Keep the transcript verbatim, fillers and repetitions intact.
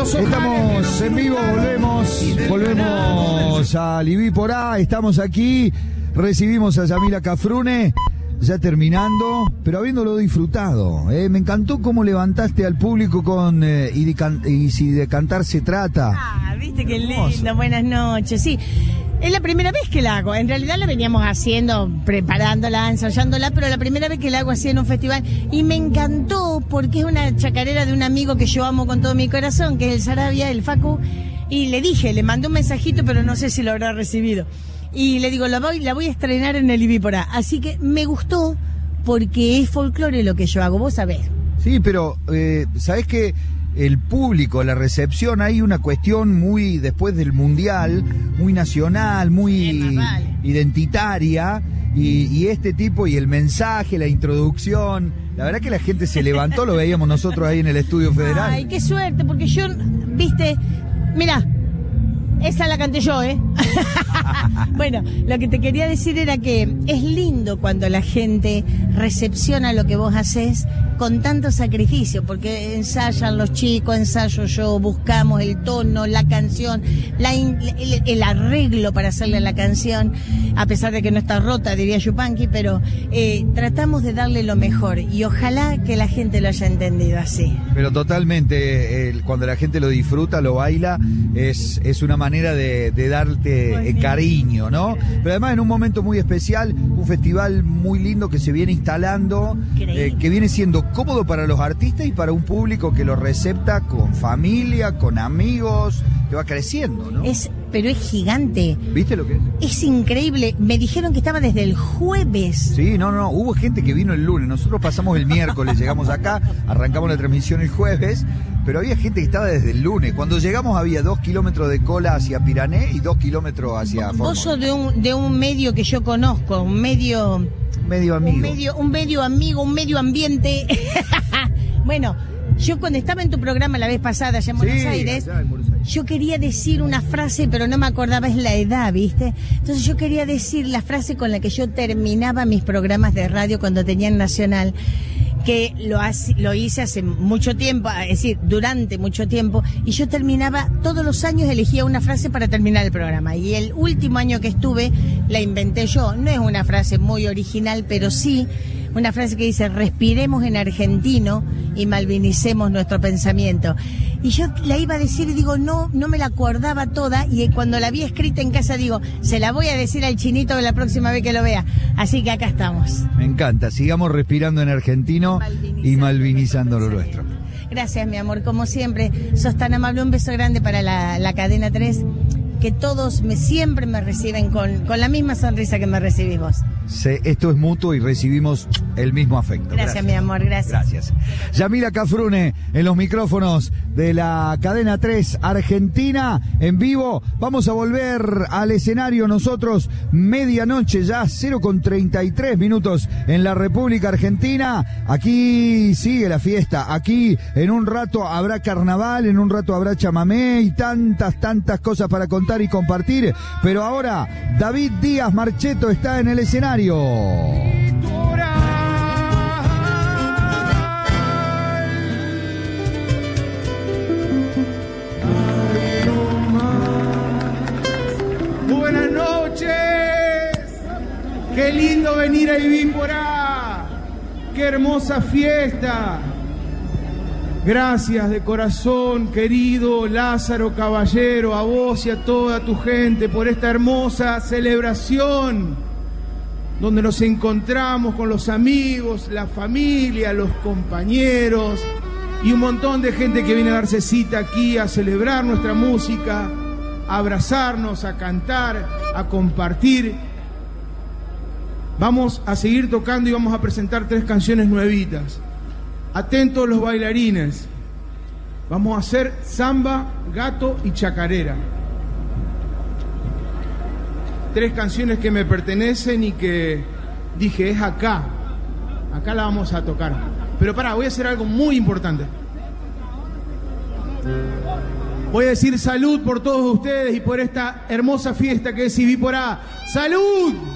Estamos en vivo, volvemos, volvemos al I B I por A, estamos aquí, recibimos a Yamila Cafrune, ya terminando, pero habiéndolo disfrutado. Eh, me encantó cómo levantaste al público con eh, y, de can, y si de cantar se trata. Ah, viste qué lindo, buenas noches, sí. Es la primera vez que la hago. En realidad la veníamos haciendo, preparándola, ensayándola, pero la primera vez que la hago así en un festival. Y me encantó porque es una chacarera de un amigo que yo amo con todo mi corazón, que es el Sarabia, el Facu. Y le dije, le mandé un mensajito, pero no sé si lo habrá recibido. Y le digo, la voy, la voy a estrenar en el I B I por A. Así que me gustó porque es folclore lo que yo hago, vos sabés. Sí, pero eh, ¿sabés qué? El público, la recepción, hay una cuestión muy, después del Mundial, muy nacional, muy vale. identitaria, y, y este tipo, y el mensaje, la introducción, la verdad que la gente se levantó, lo veíamos nosotros ahí en el Estudio Federal. Ay, qué suerte, porque yo, viste, mirá, esa la canté yo, ¿eh? Bueno, lo que te quería decir era que es lindo cuando la gente recepciona lo que vos haces con tanto sacrificio, porque ensayan los chicos, ensayo yo, buscamos el tono, la canción, la in, el, el arreglo para hacerle a la canción, a pesar de que no está rota, diría Yupanqui, pero eh, tratamos de darle lo mejor y ojalá que la gente lo haya entendido así. Pero totalmente, eh, cuando la gente lo disfruta, lo baila, es, es una manera de, de darte eh, cariño, ¿no? Pero además en un momento muy especial, un festival muy lindo que se viene instalando, eh, que viene siendo cómodo para los artistas y para un público que lo recepta con familia, con amigos, que va creciendo, ¿no? Es, pero es gigante. ¿Viste lo que es? Es increíble. Me dijeron que estaba desde el jueves. Sí, no, no, hubo gente que vino el lunes. Nosotros pasamos el miércoles, llegamos acá, arrancamos la transmisión el jueves, pero había gente que estaba desde el lunes. Cuando llegamos había dos kilómetros de cola hacia Pirané y dos kilómetros hacia Formosa. Vos sos de un, de un medio que yo conozco, un medio... Medio amigo. Un medio, un medio amigo, un medio ambiente. Bueno, yo cuando estaba en tu programa la vez pasada allá en Buenos sí, Aires, allá en Buenos Aires, yo quería decir una frase, pero no me acordaba, es la edad, ¿viste? Entonces yo quería decir la frase con la que yo terminaba mis programas de radio cuando tenía en Nacional, que lo, hace, lo hice hace mucho tiempo, es decir, durante mucho tiempo, y yo terminaba, todos los años elegía una frase para terminar el programa, y el último año que estuve la inventé yo. No es una frase muy original, pero sí una frase que dice: respiremos en argentino y malvinicemos nuestro pensamiento. Y yo la iba a decir y digo, no, no me la acordaba toda, y cuando la vi escrita en casa digo, se la voy a decir al Chinito la próxima vez que lo vea. Así que acá estamos. Me encanta, sigamos respirando en argentino malvinizando y malvinizando lo nuestro. Gracias, mi amor, como siempre, sos tan amable. Un beso grande para la, la cadena tres, que todos me, siempre me reciben con, con la misma sonrisa que me recibís vos. Sí, esto es mutuo y recibimos el mismo afecto. Gracias, gracias, mi amor, gracias. Gracias. Yamila Cafrune en los micrófonos de la cadena tres Argentina en vivo. Vamos a volver al escenario nosotros, medianoche ya, cero con treinta y tres minutos en la República Argentina. Aquí sigue la fiesta, aquí en un rato habrá carnaval, en un rato habrá chamamé y tantas, tantas cosas para contar y compartir. Pero ahora David Díaz Marcheto está en el escenario. Buenas noches. Qué lindo venir a I B I por A. Qué hermosa fiesta. Gracias de corazón, querido Lázaro Caballero, a vos y a toda tu gente por esta hermosa celebración, donde nos encontramos con los amigos, la familia, los compañeros y un montón de gente que viene a darse cita aquí a celebrar nuestra música, a abrazarnos, a cantar, a compartir. Vamos a seguir tocando y vamos a presentar tres canciones nuevitas. Atentos los bailarines. Vamos a hacer samba, gato y chacarera. Tres canciones que me pertenecen y que dije, es acá. Acá la vamos a tocar. Pero pará, voy a hacer algo muy importante. Voy a decir salud por todos ustedes y por esta hermosa fiesta que es I B I por A. ¡Salud!